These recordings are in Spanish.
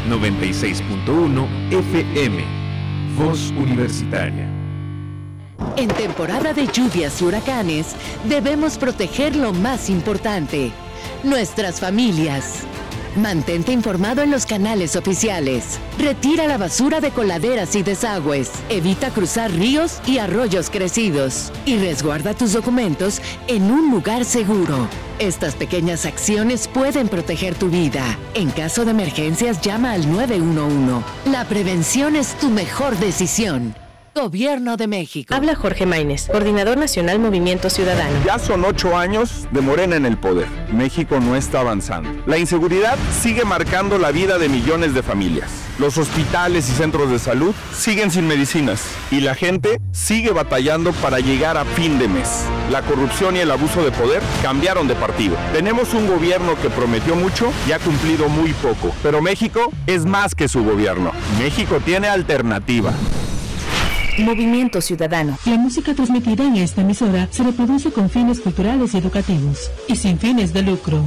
96.1 FM. Voz Universitaria. En temporada de lluvias y huracanes, debemos proteger lo más importante, nuestras familias. Mantente informado en los canales oficiales. Retira la basura de coladeras y desagües. Evita cruzar ríos y arroyos crecidos. Y resguarda tus documentos en un lugar seguro. Estas pequeñas acciones pueden proteger tu vida. En caso de emergencias, llama al 911. La prevención es tu mejor decisión. Gobierno de México. Habla Jorge Maínez, Coordinador Nacional Movimiento Ciudadano. Ya son 8 años de Morena en el poder. México no está avanzando. La inseguridad sigue marcando la vida de millones de familias. Los hospitales y centros de salud siguen sin medicinas. Y la gente sigue batallando para llegar a fin de mes. La corrupción y el abuso de poder cambiaron de partido. Tenemos un gobierno que prometió mucho y ha cumplido muy poco. Pero México es más que su gobierno. México tiene alternativa. Movimiento Ciudadano. La música transmitida en esta emisora se reproduce con fines culturales y educativos y sin fines de lucro.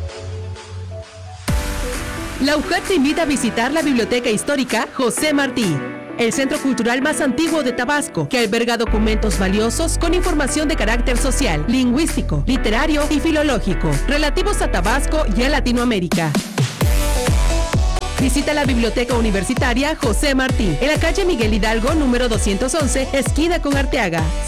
La UJAT te invita a visitar la Biblioteca Histórica José Martí, el centro cultural más antiguo de Tabasco, que alberga documentos valiosos con información de carácter social, lingüístico, literario y filológico, relativos a Tabasco y a Latinoamérica. Visita la Biblioteca Universitaria José Martí, en la calle Miguel Hidalgo, número 211, esquina con Arteaga.